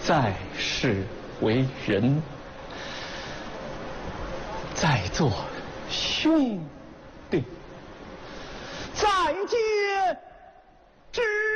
在世为人，再做兄弟，再见之。